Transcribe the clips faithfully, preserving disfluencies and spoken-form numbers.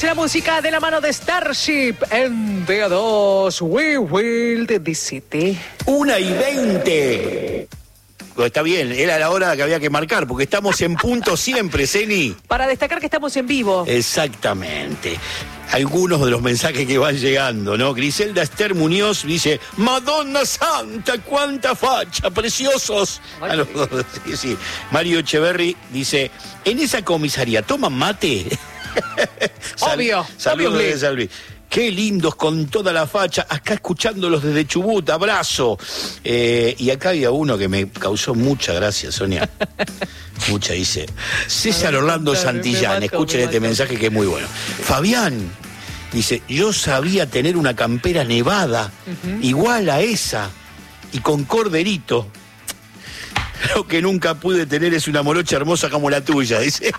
Vamos a la música de la mano de Starship en D A dos, We Will the City. Una y veinte. Está bien, era la hora que había que marcar, porque estamos en punto siempre, Zeni. Para destacar que estamos en vivo. Exactamente. Algunos de los mensajes que van llegando, ¿no? Griselda Esther Muñoz dice: Madonna Santa, cuánta facha, preciosos. Ah, no, sí, sí. Mario Echeverry dice: en esa comisaría, ¿toman mate? Sal, obvio, saludos obvio. de San Luis. Qué lindos con toda la facha, acá escuchándolos desde Chubut, abrazo. Eh, y acá había uno que me causó mucha gracia, Sonia. Mucha, dice César Orlando Santillán, escuchen este mensaje que es muy bueno. Fabián, dice: yo sabía tener una campera nevada, uh-huh. igual a esa, y con corderito. Lo que nunca pude tener es una morocha hermosa como la tuya, dice.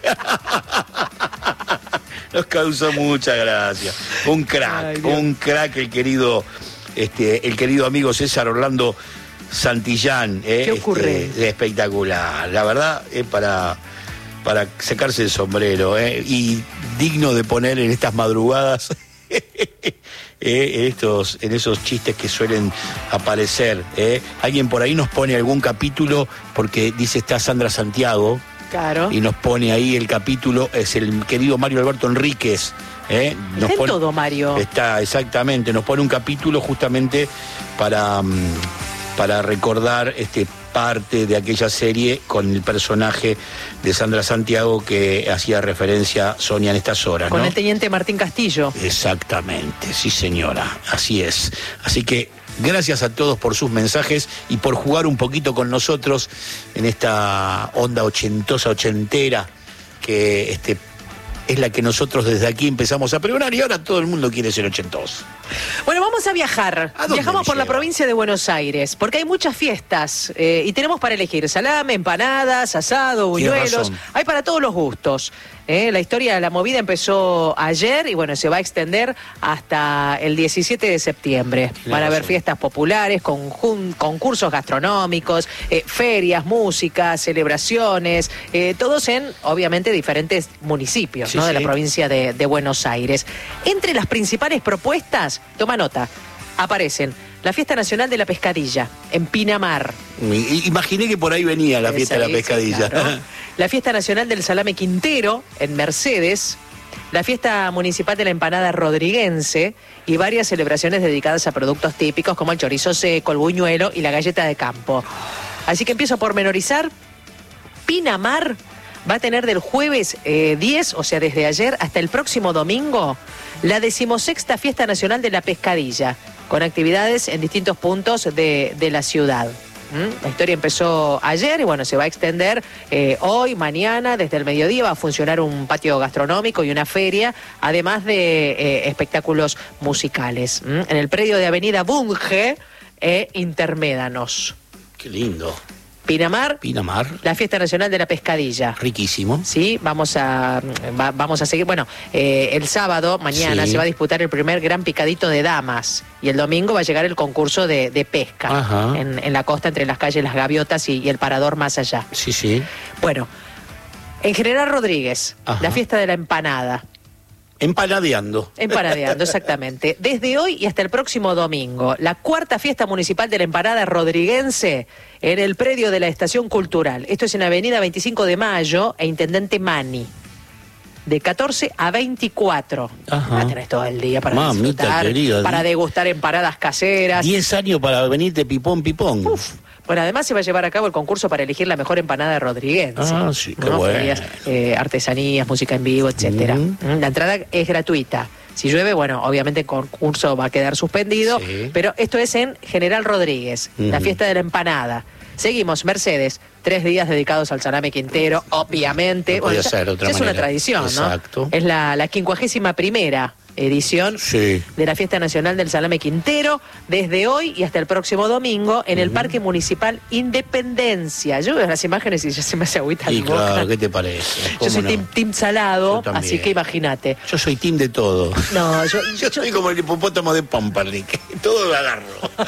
Nos causó mucha gracia. Un crack, Ay, un crack el querido, este, el querido amigo César Orlando Santillán. Eh, ¿Qué ocurre? Este, espectacular. La verdad es para, para sacarse el sombrero, eh, y digno de poner en estas madrugadas. eh, en, estos, en esos chistes que suelen aparecer. Eh. Alguien por ahí nos pone algún capítulo, porque dice está Sandra Santiago. Claro. Y nos pone ahí el capítulo, es el querido Mario Alberto Enríquez. ¿eh? Nos está en pone, todo, Mario. Está, exactamente, nos pone un capítulo justamente para, para recordar este parte de aquella serie con el personaje de Sandra Santiago que hacía referencia Sonia en estas horas, con ¿no? el teniente Martín Castillo. Exactamente, sí señora, así es. Así que gracias a todos por sus mensajes y por jugar un poquito con nosotros en esta onda ochentosa, ochentera, que este, es la que nosotros desde aquí empezamos a pregonar y ahora todo el mundo quiere ser ochentoso. Bueno, vamos a viajar. ¿A dónde Viajamos por lleva? la provincia de Buenos Aires, porque hay muchas fiestas eh, y tenemos para elegir salame, empanadas, asado, buñuelos. Hay para todos los gustos. Eh, la historia de la movida empezó ayer y bueno, se va a extender hasta el diecisiete de septiembre. Tiene Van a haber razón. fiestas populares, conjun- concursos gastronómicos, eh, ferias, música, celebraciones, eh, todos en, obviamente, diferentes municipios, Sí, ¿no? de sí. la provincia de, de Buenos Aires. Entre las principales propuestas, toma nota, aparecen la Fiesta Nacional de la Pescadilla, en Pinamar. I- Imaginé que por ahí venía la fiesta de la Sí, pescadilla. claro. La Fiesta Nacional del Salame Quintero, en Mercedes. La Fiesta Municipal de la Empanada Rodriguense y varias celebraciones dedicadas a productos típicos como el chorizo seco, el buñuelo y la galleta de campo. Así que empiezo a pormenorizar. Pinamar va a tener del jueves eh, diez, o sea, desde ayer, hasta el próximo domingo, la decimosexta Fiesta Nacional de la Pescadilla, con actividades en distintos puntos de, de la ciudad. ¿Mm? La historia empezó ayer y bueno, se va a extender eh, hoy, mañana, desde el mediodía va a funcionar un patio gastronómico y una feria, además de eh, espectáculos musicales. ¿Mm? En el predio de Avenida Bunge e Intermédanos. Qué lindo. Pinamar, Pinamar, la Fiesta Nacional de la Pescadilla. riquísimo. Sí, vamos a va- vamos a seguir. Bueno, eh, el sábado, mañana, Sí. se va a disputar el primer gran picadito de damas. Y el domingo va a llegar el concurso de, de pesca Ajá. en, en la costa, entre las calles Las Gaviotas y, y el Parador más allá. Sí, sí. Bueno, en General Rodríguez, Ajá. la fiesta de la empanada. Empanadeando. Empanadeando, exactamente. Desde hoy y hasta el próximo domingo, la cuarta fiesta municipal de la empanada rodriguense en el predio de la Estación Cultural. Esto es en Avenida veinticinco de Mayo e Intendente Mani. De catorce a veinticuatro. Ajá. Ah, tenés todo el día para Mamita disfrutar, querida. para degustar empanadas caseras. Diez años para venirte pipón, pipón. Uf. Bueno, además se va a llevar a cabo el concurso para elegir la mejor empanada rodriguense. Ah, sí, qué ¿no? bueno. Ferias, eh, artesanías, música en vivo, etcétera. Mm. Mm, La entrada es gratuita. Si llueve, bueno, obviamente el concurso va a quedar suspendido, Sí. pero esto es en General Rodríguez, la Ujú. fiesta de la empanada. Seguimos, Mercedes, tres días dedicados al salame Quintero, obviamente. No podía ya- ser de otra ya es una manera. tradición, ¿no? Exacto. Es la, la quincuagésima primera edición Sí. de la Fiesta Nacional del Salame Quintero, desde hoy y hasta el próximo domingo en el Ujú. Parque Municipal Independencia. Yo veo las imágenes y ya se me hace agüita Y la boca. claro, ¿qué te parece? Yo ¿Cómo soy no? team, team salado, Yo también. así que imagínate. Yo soy team de todo. No, yo, Yo soy como el hipopótamo de Pampernick. Todo lo agarro.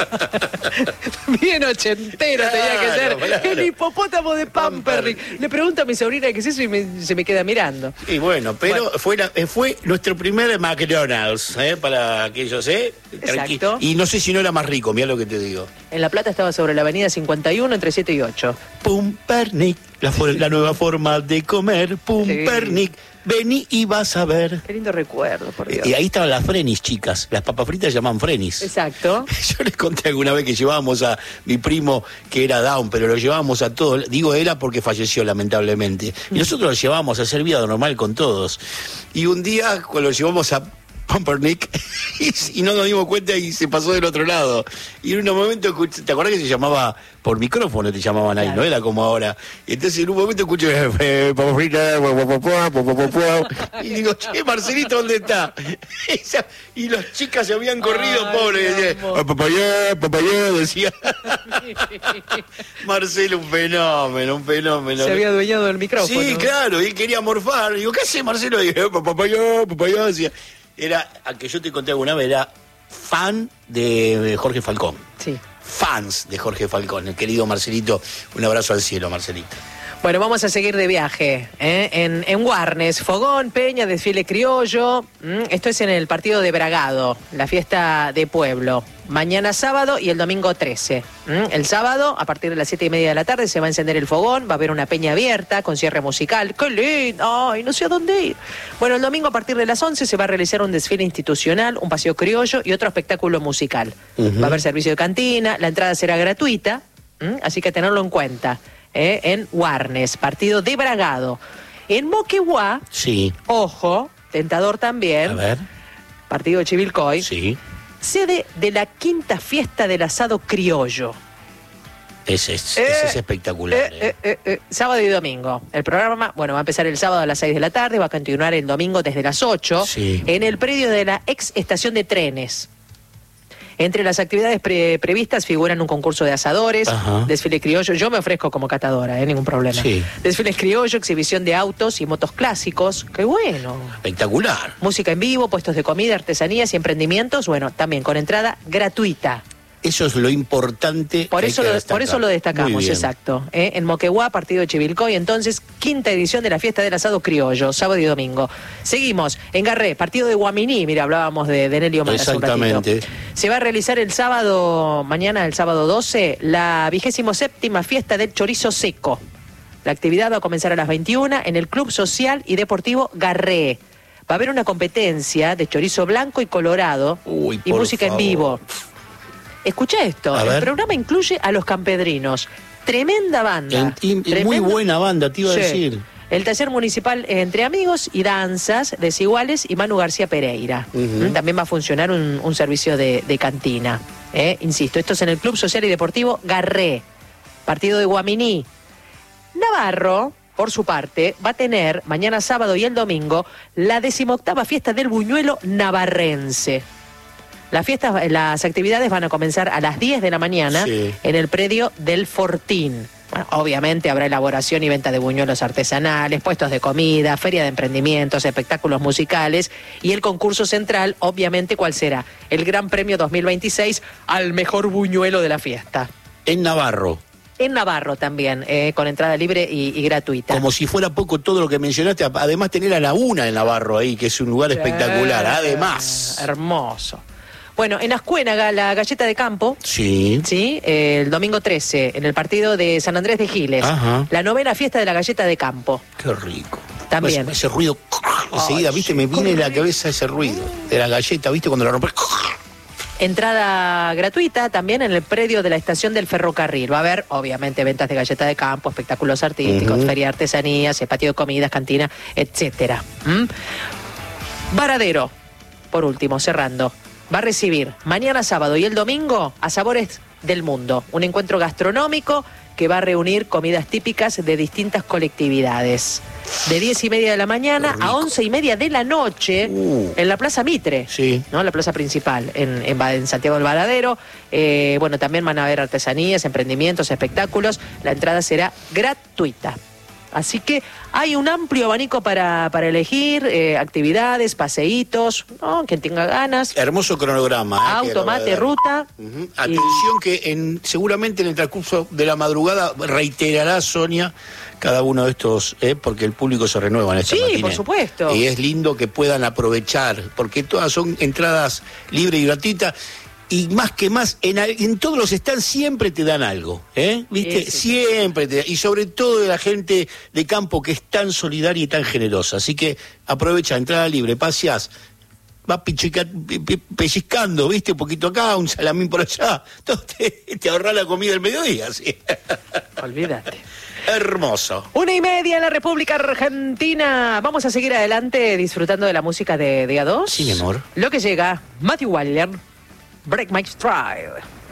bien ochentero tenía que ser. Claro, claro. El hipopótamo de Pampernick. Le pregunto a mi sobrina qué es eso y me- se me queda mirando. Y bueno, pero Bueno. Fue, la- eh, fue nuestro primer McDonald's, ¿eh? Para aquellos, ¿eh? Tranqui- Exacto. Y no sé si no era más rico, mira lo que te digo. En La Plata estaba sobre la avenida cincuenta y uno entre siete y ocho. Pumpernick, la, for- la nueva forma de comer. Pumpernick, vení y vas a ver. Qué lindo recuerdo, por Dios. Y ahí estaban las frenis, chicas. Las papas fritas se llaman frenis. Exacto. Yo les conté alguna vez que llevábamos a mi primo, que era Down, pero lo llevábamos a todos. Digo, era porque falleció, lamentablemente. Y nosotros lo llevábamos a hacer vida normal con todos. Y un día, cuando lo llevamos a Pumpernick, y, y no nos dimos cuenta y se pasó del otro lado. Y en un momento, escuché- ¿te acordás que se llamaba por micrófono? Te llamaban ahí, Claro. no era como ahora. Y entonces en un momento escuché, eh, papas fritas, guau, guau, guau, guau, guau, guau, guau. Y digo, che, Marcelito, ¿dónde está? Esa- y las chicas se habían corrido, Ay, pobre. mi Decía, amor. "Ah, papayá, papayá", decía. Marcelo, un fenómeno, un fenómeno. Se había adueñado del micrófono. Sí, claro, y él quería morfar. Digo, ¿qué hace Marcelo? Y dije, papayá, papayá, decía. Era, a que yo te conté alguna vez, era fan de Jorge Falcón. Sí. Fans de Jorge Falcón, el querido Marcelito. Un abrazo al cielo, Marcelito. Bueno, vamos a seguir de viaje, ¿eh? en, en Warnes, fogón, peña, desfile criollo. ¿m? Esto es en el partido de Bragado, la fiesta de pueblo. Mañana sábado y el domingo trece. ¿m? El sábado, a partir de las siete y media de la tarde, se va a encender el fogón, va a haber una peña abierta con cierre musical. ¡Qué lindo! ¡Ay, no sé a dónde ir! Bueno, el domingo a partir de las once se va a realizar un desfile institucional, un paseo criollo y otro espectáculo musical. Ujú. Va a haber servicio de cantina, la entrada será gratuita, ¿m? Así que tenerlo en cuenta. ¿eh? En Warnes, partido de Bragado. En Moquegua, Sí. ojo, tentador A también, ver. partido de Chivilcoy, Sí. sede de la quinta fiesta del asado criollo. Ese es, Eh, ese es espectacular. Eh, eh. eh, eh, eh, sábado y domingo. El programa, bueno, va a empezar el sábado a las seis de la tarde, va a continuar el domingo desde las ocho, Sí. en el predio de la ex estación de trenes. Entre las actividades pre- previstas figuran un concurso de asadores, Ajá. desfile criollo, yo me ofrezco como catadora, ¿eh? Ningún problema. Sí. Desfiles criollo, exhibición de autos y motos clásicos, qué bueno. Espectacular. Música en vivo, puestos de comida, artesanías y emprendimientos, bueno, también con entrada gratuita. Eso es lo importante. Por que hay eso, que lo, destacar. por eso lo Muy destacamos, bien. exacto. ¿eh? En Moquegua, partido de Chivilcoy, entonces, quinta edición de la fiesta del asado criollo, sábado y domingo. Seguimos, en Garré, partido de Guaminí, mira, hablábamos de, de Nelly Omar hace un ratito. Exactamente. Se va a realizar el sábado, mañana el sábado doce, la vigésimo séptima fiesta del chorizo seco. La actividad va a comenzar a las veintiuna en el Club Social y Deportivo Garré. Va a haber una competencia de chorizo blanco y colorado Uy, y por música favor. en vivo. Escucha esto, A el ver. programa incluye a Los Campedrinos, tremenda banda. En- y- y muy tremenda- buena banda, te iba a Sí. decir. El taller municipal Entre Amigos y Danzas Desiguales y Manu García Pereira. Ujú. Mm, También va a funcionar un, un servicio de, de cantina. ¿eh? Insisto, esto es en el Club Social y Deportivo Garré, partido de Guaminí. Navarro, por su parte, va a tener mañana sábado y el domingo la decimoctava fiesta del buñuelo navarrense. Las fiestas, las actividades van a comenzar a las diez de la mañana Sí. en el predio del Fortín. Bueno, obviamente habrá elaboración y venta de buñuelos artesanales, puestos de comida, feria de emprendimientos, espectáculos musicales y el concurso central, obviamente, ¿cuál será? El Gran Premio dos mil veintiséis al mejor buñuelo de la fiesta. En Navarro. En Navarro también, eh, con entrada libre y, y gratuita. Como si fuera poco todo lo que mencionaste, además tener a la una en Navarro ahí, que es un lugar espectacular, Eh, además. Hermoso. Bueno, en Ascuénaga, la galleta de campo, Sí. ¿sí? Eh, el domingo trece, en el partido de San Andrés de Giles. Ajá. La novena fiesta de la galleta de campo. Qué rico. También. Ese, ese ruido, enseguida, Ay, viste, sí, me viene en la correcto. cabeza ese ruido de la galleta, viste, cuando la rompes. Entrada gratuita también en el predio de la estación del ferrocarril. Va a haber, obviamente, ventas de galleta de campo, espectáculos artísticos, Ujú. feria de artesanías, eh, patio de comidas, cantina, etcétera. ¿Mm? Varadero, por último, cerrando, va a recibir mañana sábado y el domingo a Sabores del Mundo, un encuentro gastronómico que va a reunir comidas típicas de distintas colectividades. de diez y media de la mañana a once y media de la noche Uh. en la Plaza Mitre, Sí. ¿no? La plaza principal, en, en, Va- en Santiago del Varadero. Eh, bueno, también van a haber artesanías, emprendimientos, espectáculos. La entrada será gratuita. Así que hay un amplio abanico para, para elegir, eh, actividades, paseitos, ¿no? Quien tenga ganas, Hermoso cronograma. ¿eh? auto, mate, ruta. Ujú. Y- Atención que en, seguramente en el transcurso de la madrugada reiterará Sonia cada uno de estos, ¿eh? Porque el público se renueva en esta Sí, matiné. por supuesto. Y es lindo que puedan aprovechar, porque todas son entradas libres y gratuitas. Y más que más, en, al- en todos los stands siempre te dan algo, ¿eh? ¿Viste? Sí, sí, Siempre te, y sobre todo de la gente de campo que es tan solidaria y tan generosa. Así que aprovecha, entrada libre, paseás, vas pichica- pe- pe- pellizcando, ¿viste? Un poquito acá, un salamín por allá. Entonces te, te ahorrás la comida del mediodía, ¿sí? Olvídate. Hermoso. Una y media en la República Argentina. Vamos a seguir adelante disfrutando de la música de, de A dos. Sí, mi amor. Lo que llega, Matthew Wilder, Break My Stride.